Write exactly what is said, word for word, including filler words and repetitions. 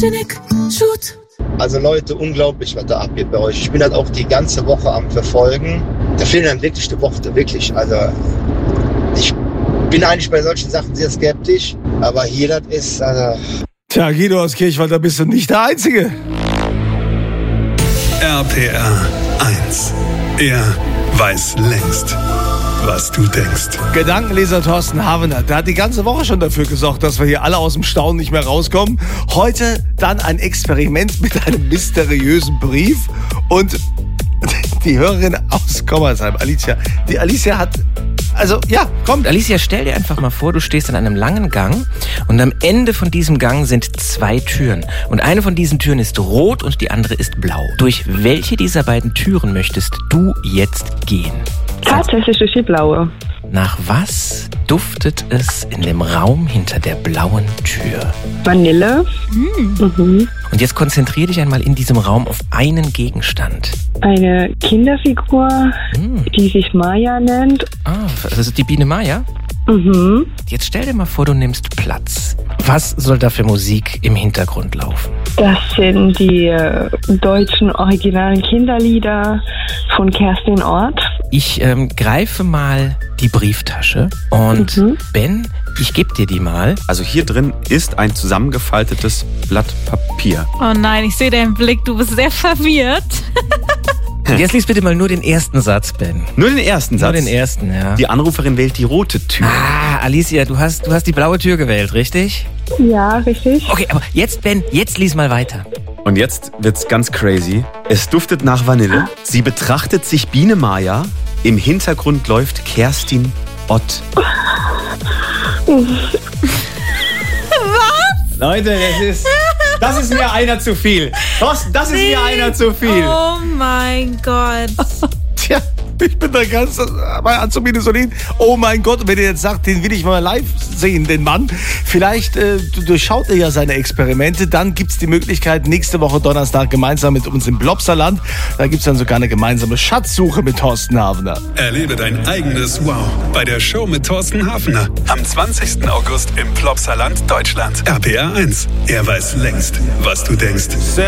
Martinique, shoot. Also Leute, unglaublich, was da abgeht bei euch. Ich bin halt auch die ganze Woche am Verfolgen. Da fehlen dann wirklich die Worte, wirklich. Also ich bin eigentlich bei solchen Sachen sehr skeptisch, aber hier das ist... Also Tja, Guido aus Kirchwald, da bist du nicht der Einzige. R P R eins. Er weiß längst, was du denkst. Gedankenleser Thorsten Havener, der hat die ganze Woche schon dafür gesorgt, dass wir hier alle aus dem Staunen nicht mehr rauskommen. Heute dann ein Experiment mit einem mysteriösen Brief. Und die Hörerin aus Kommersheim, Alicia, die Alicia hat... Also, ja, kommt. Alicia, stell dir einfach mal vor, du stehst in einem langen Gang und am Ende von diesem Gang sind zwei Türen. Und eine von diesen Türen ist rot und die andere ist blau. Durch welche dieser beiden Türen möchtest du jetzt gehen? Tatsächlich durch die blaue. Nach was duftet es in dem Raum hinter der blauen Tür? Vanille. Mm. Mhm. Und jetzt konzentriere dich einmal in diesem Raum auf einen Gegenstand. Eine Kinderfigur, Hm. die sich Maya nennt. Ah, das ist die Biene Maya? Mhm. Jetzt stell dir mal vor, du nimmst Platz. Was soll da für Musik im Hintergrund laufen? Das sind die äh, deutschen originalen Kinderlieder von Kerstin Ort. Ich ähm, greife mal die Brieftasche und Mhm. Ben, ich gebe dir die mal. Also hier drin ist ein zusammengefaltetes Blatt Papier. Oh nein, ich sehe deinen Blick, du bist sehr verwirrt. Und jetzt lies bitte mal nur den ersten Satz, Ben. Nur den ersten Satz. Nur den ersten, ja. Die Anruferin wählt die rote Tür. Ah, Alicia, du hast, du hast die blaue Tür gewählt, richtig? Ja, richtig. Okay, aber jetzt, Ben, jetzt lies mal weiter. Und jetzt wird's ganz crazy. Es duftet nach Vanille. Sie betrachtet sich Biene Maya. Im Hintergrund läuft Kerstin Ott. Leute, das ist, das ist mir einer zu viel. Thorsten, das ist mir einer zu viel. Oh mein Gott. Tja, ich bin da ganz bei Azubine Solin. Oh mein Gott, wenn ihr jetzt sagt, den will ich mal live sehen, den Mann. Vielleicht äh, durchschaut er ja seine Experimente. Dann gibt's die Möglichkeit, nächste Woche Donnerstag gemeinsam mit uns im Plopsaland. Da gibt's dann sogar eine gemeinsame Schatzsuche mit Thorsten Havener. Erlebe dein eigenes Wow bei der Show mit Thorsten Hafner. Am zwanzigsten August im Plopsaland, Deutschland. R P R eins. Er weiß längst, was du denkst.